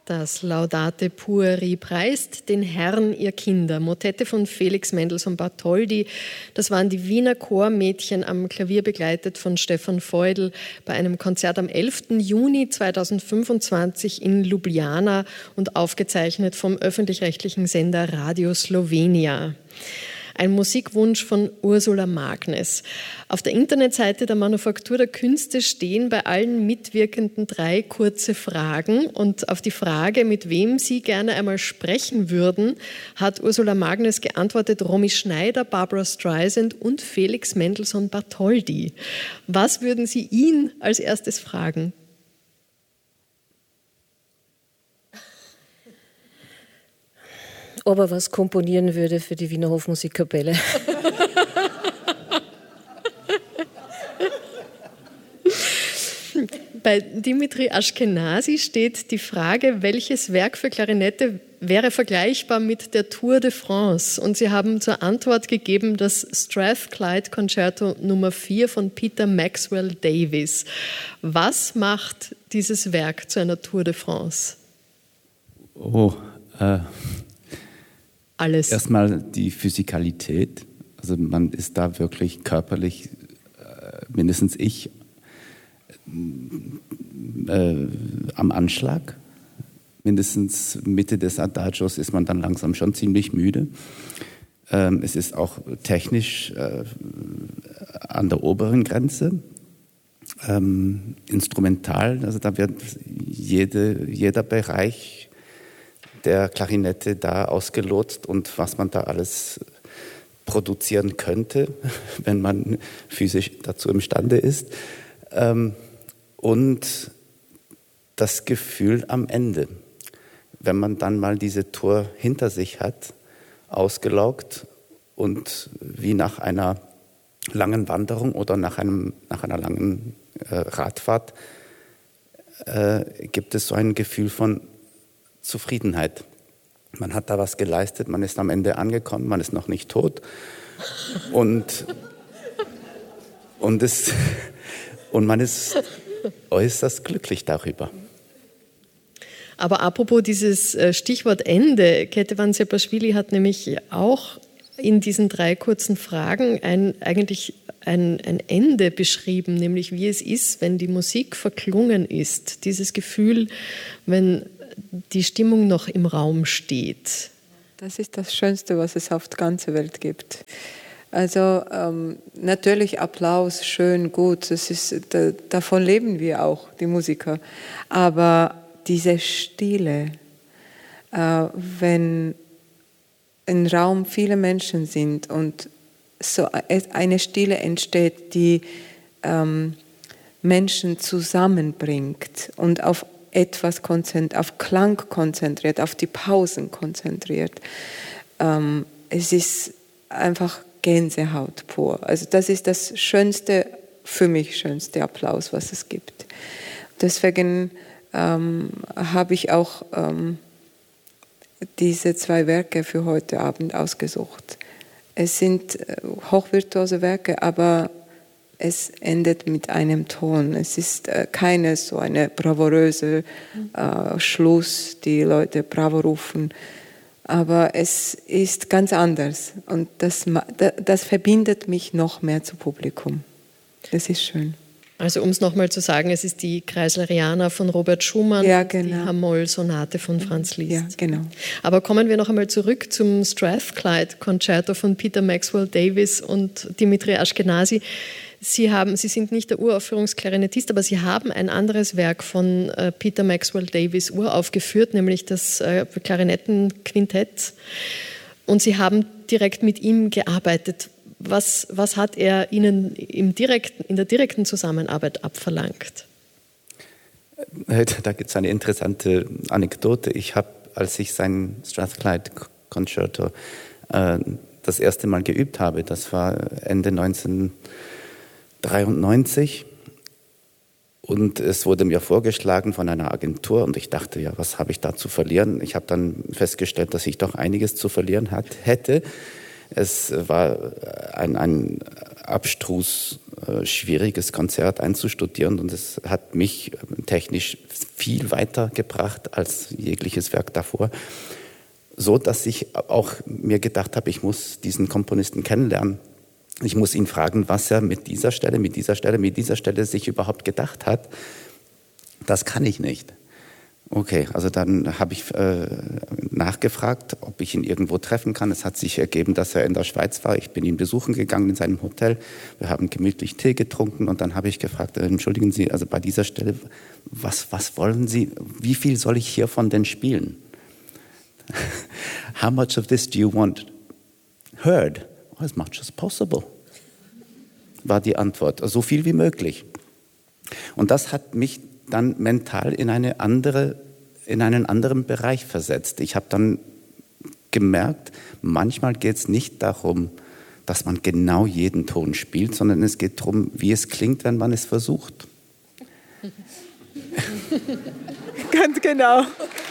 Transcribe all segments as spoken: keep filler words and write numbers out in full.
Das Laudate Pueri preist den Herrn, ihr Kinder. Motette von Felix Mendelssohn Bartholdy. Das waren die Wiener Chormädchen am Klavier, begleitet von Stefan Feudel, bei einem Konzert am elften Juni zweitausendfünfundzwanzig in Ljubljana und aufgezeichnet vom öffentlich-rechtlichen Sender Radio Slovenia. Ein Musikwunsch von Ursula Magnes. Auf der Internetseite der Manufaktur der Künste stehen bei allen Mitwirkenden drei kurze Fragen. Und auf die Frage, mit wem Sie gerne einmal sprechen würden, hat Ursula Magnes geantwortet: Romy Schneider, Barbra Streisand und Felix Mendelssohn Bartholdy. Was würden Sie ihn als erstes fragen? Ob er was komponieren würde für die Wiener Hofmusikkapelle. Bei Dimitri Ashkenazy steht die Frage, welches Werk für Klarinette wäre vergleichbar mit der Tour de France? Und Sie haben zur Antwort gegeben das Strathclyde Concerto Nummer vier von Peter Maxwell Davies. Was macht dieses Werk zu einer Tour de France? Oh, äh... Alles. Erstmal die Physikalität. Also man ist da wirklich körperlich, äh, mindestens ich, äh, am Anschlag. Mindestens Mitte des Adagios ist man dann langsam schon ziemlich müde. Ähm, es ist auch technisch äh, an der oberen Grenze. Ähm, instrumental, also da wird jede, jeder Bereich der Klarinette da ausgelotst und was man da alles produzieren könnte, wenn man physisch dazu imstande ist. Und das Gefühl am Ende, wenn man dann mal diese Tour hinter sich hat, ausgelaugt und wie nach einer langen Wanderung oder nach, einem, nach einer langen äh, Radfahrt äh, gibt es so ein Gefühl von Zufriedenheit. Man hat da was geleistet, man ist am Ende angekommen, man ist noch nicht tot und, und, es, und man ist äußerst glücklich darüber. Aber apropos dieses Stichwort Ende, Ketevan Sepashvili hat nämlich auch in diesen drei kurzen Fragen ein, eigentlich ein, ein Ende beschrieben, nämlich wie es ist, wenn die Musik verklungen ist. Dieses Gefühl, wenn die Stimmung noch im Raum steht. Das ist das Schönste, was es auf der ganzen Welt gibt. Also ähm, natürlich Applaus, schön, gut, das ist, da, davon leben wir auch, die Musiker. Aber diese Stille, äh, wenn im Raum viele Menschen sind und so eine Stille entsteht, die ähm, Menschen zusammenbringt und auf etwas konzentriert, auf Klang konzentriert, auf die Pausen konzentriert. Ähm, es ist einfach Gänsehaut pur. Also das ist das schönste, für mich schönste Applaus, was es gibt. Deswegen ähm, habe ich auch ähm, diese zwei Werke für heute Abend ausgesucht. Es sind äh, hochvirtuose Werke, aber es endet mit einem Ton. Es ist äh, keine so eine bravouröse äh, Schluss, die Leute bravo rufen. Aber es ist ganz anders. Und das, das verbindet mich noch mehr zum Publikum. Das ist schön. Also um es nochmal zu sagen, es ist die Kreisleriana von Robert Schumann, ja, und genau. die Hamoll-Sonate von Franz Liszt. Ja, genau. Aber kommen wir noch einmal zurück zum Strathclyde-Concerto von Peter Maxwell Davies und Dimitri Ashkenazy. Sie, haben, Sie sind nicht der Uraufführungsklarinettist, aber Sie haben ein anderes Werk von äh, Peter Maxwell Davies uraufgeführt, nämlich das äh, Klarinettenquintett. Und Sie haben direkt mit ihm gearbeitet. Was, was hat er Ihnen im direkten, in der direkten Zusammenarbeit abverlangt? Da gibt es eine interessante Anekdote. Ich habe, als ich sein Strathclyde-Concerto äh, das erste Mal geübt habe, das war Ende neunzehnhundertdreiundneunzig, und es wurde mir vorgeschlagen von einer Agentur und ich dachte, ja, was habe ich da zu verlieren? Ich habe dann festgestellt, dass ich doch einiges zu verlieren hat, hätte. Es war ein, ein abstrus äh, schwieriges Konzert einzustudieren und es hat mich technisch viel weiter gebracht als jegliches Werk davor. So, dass ich auch mir gedacht habe, ich muss diesen Komponisten kennenlernen. Ich muss ihn fragen, was er mit dieser Stelle, mit dieser Stelle, mit dieser Stelle sich überhaupt gedacht hat. Das kann ich nicht. Okay, also dann habe ich äh, nachgefragt, ob ich ihn irgendwo treffen kann. Es hat sich ergeben, dass er in der Schweiz war. Ich bin ihn besuchen gegangen in seinem Hotel. Wir haben gemütlich Tee getrunken und dann habe ich gefragt, äh, entschuldigen Sie, also bei dieser Stelle, was, was wollen Sie, wie viel soll ich hiervon denn spielen? How much of this do you want heard? As much as possible, war die Antwort. So viel wie möglich. Und das hat mich dann mental in eine andere, in einen anderen Bereich versetzt. Ich habe dann gemerkt, manchmal geht es nicht darum, dass man genau jeden Ton spielt, sondern es geht darum, wie es klingt, wenn man es versucht. Ganz genau.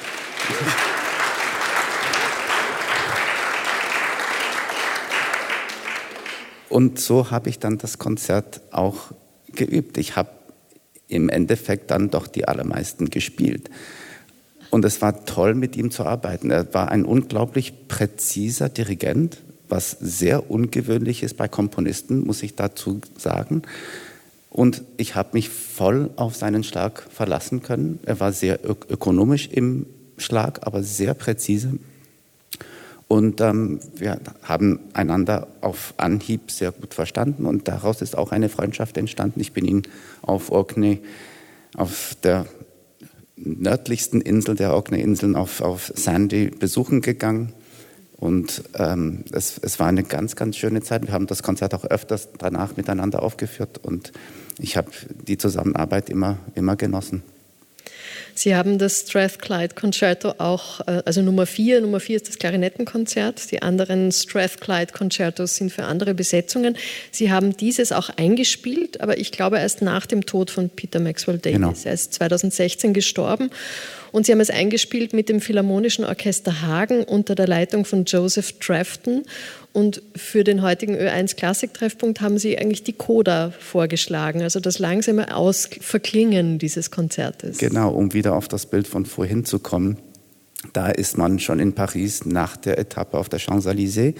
Und so habe ich dann das Konzert auch geübt. Ich habe im Endeffekt dann doch die allermeisten gespielt. Und es war toll, mit ihm zu arbeiten. Er war ein unglaublich präziser Dirigent, was sehr ungewöhnlich ist bei Komponisten, muss ich dazu sagen. Und ich habe mich voll auf seinen Schlag verlassen können. Er war sehr ök- ökonomisch im Schlag, aber sehr präzise. Und ähm, wir haben einander auf Anhieb sehr gut verstanden und daraus ist auch eine Freundschaft entstanden. Ich bin ihn auf Orkney, auf der nördlichsten Insel der Orkney-Inseln, auf, auf Sandy besuchen gegangen. Und ähm, es, es war eine ganz, ganz schöne Zeit. Wir haben das Konzert auch öfters danach miteinander aufgeführt und ich habe die Zusammenarbeit immer, immer genossen. Sie haben das Strathclyde-Concerto auch, also Nummer vier, Nummer vier ist das Klarinettenkonzert, die anderen Strathclyde-Concertos sind für andere Besetzungen. Sie haben dieses auch eingespielt, aber ich glaube erst nach dem Tod von Peter Maxwell Davies. Genau. Er ist zweitausendsechzehn gestorben und Sie haben es eingespielt mit dem Philharmonischen Orchester Hagen unter der Leitung von Joseph Trafton. Und für den heutigen Ö eins Klassik-Treffpunkt haben Sie eigentlich die Coda vorgeschlagen, also das langsame Ausverklingen dieses Konzertes. Genau, um wieder auf das Bild von vorhin zu kommen. Da ist man schon in Paris nach der Etappe auf der Champs-Élysées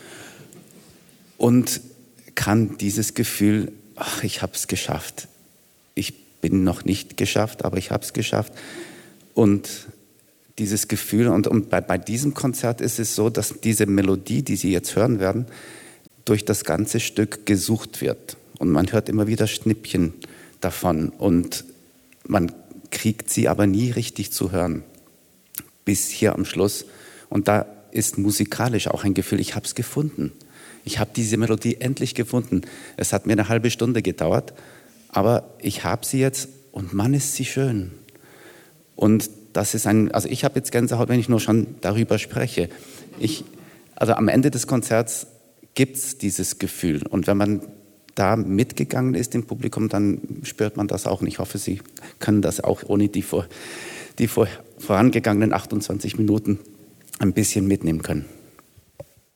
und kann dieses Gefühl, ach, ich habe es geschafft. Ich bin noch nicht geschafft, aber ich habe es geschafft. Und dieses Gefühl, und, und bei, bei diesem Konzert ist es so, dass diese Melodie, die Sie jetzt hören werden, durch das ganze Stück gesucht wird. Und man hört immer wieder Schnippchen davon und man kriegt sie aber nie richtig zu hören, bis hier am Schluss. Und da ist musikalisch auch ein Gefühl, ich habe es gefunden. Ich habe diese Melodie endlich gefunden. Es hat mir eine halbe Stunde gedauert, aber ich habe sie jetzt und Mann, ist sie schön. Und das ist ein, also ich habe jetzt Gänsehaut, wenn ich nur schon darüber spreche. Ich, also am Ende des Konzerts gibt es dieses Gefühl. Und wenn man da mitgegangen ist im Publikum, dann spürt man das auch. Und ich hoffe, Sie können das auch ohne die, vor, die vor, vorangegangenen achtundzwanzig Minuten ein bisschen mitnehmen können.